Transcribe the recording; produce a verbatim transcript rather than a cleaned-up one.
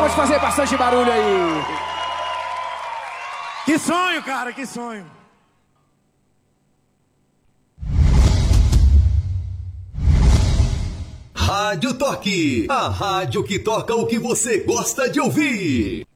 Vamos fazer bastante barulho aí. Que sonho, cara, que sonho. Rádio Toque, a rádio que toca o que você gosta de ouvir.